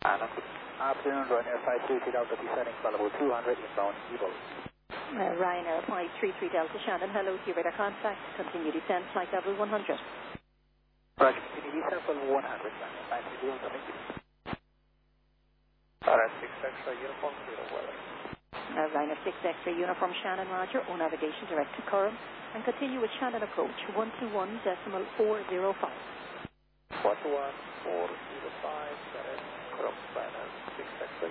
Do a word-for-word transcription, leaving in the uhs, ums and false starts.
Anna. Afternoon, Ryanair five three three Delta descending level two hundred inbound Evo. Uh, Ryanair five three three Delta Shannon, hello to your radar contact. Continue descent, flight level one hundred. Right, continue descent level one hundred. five three zero, thank you. R S six X-ray uniform, zero weather. Uh, Ryanair six X-ray uniform Shannon, roger. O navigation direct to Curran. And continue with Shannon approach one two one decimal four zero five. one two one four zero five, that is Curran, Ryanair six X-ray.